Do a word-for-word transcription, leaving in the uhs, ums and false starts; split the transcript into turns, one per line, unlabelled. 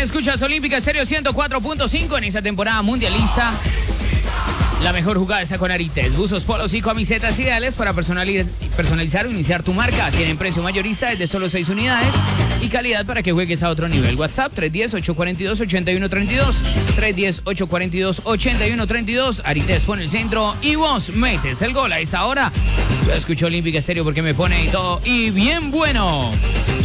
escuchas Olímpica Estéreo ciento cuatro punto cinco en esta temporada mundialista. La mejor jugada está con Arites. Buzos, polos y camisetas ideales para personali- personalizar o iniciar tu marca. Tienen precio mayorista desde solo seis unidades y calidad para que juegues a otro nivel. WhatsApp tres uno cero, ocho cuatro dos, ocho uno tres dos. tres uno cero, ocho cuatro dos, ocho uno tres dos. Arites pone el centro y vos metes el gol a esa hora. Yo escucho Olímpica Estéreo porque me pone y todo y bien bueno.